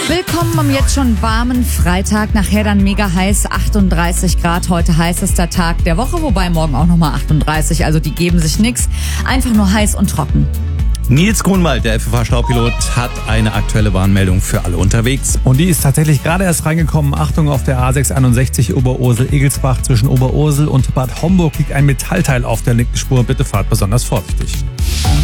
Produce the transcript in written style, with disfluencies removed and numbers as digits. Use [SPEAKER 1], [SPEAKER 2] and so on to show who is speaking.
[SPEAKER 1] Willkommen am jetzt schon warmen Freitag, nachher dann mega heiß, 38 Grad, heute heißester Tag der Woche, wobei morgen auch nochmal 38, also die geben sich nix, einfach nur heiß und trocken.
[SPEAKER 2] Nils Grunwald, der FFH-Staupilot, hat eine aktuelle Warnmeldung für alle unterwegs.
[SPEAKER 3] Und die ist tatsächlich gerade erst reingekommen. Achtung, auf der A661 Oberursel-Egelsbach zwischen Oberursel und Bad Homburg liegt ein Metallteil auf der linken Spur. Bitte fahrt besonders vorsichtig.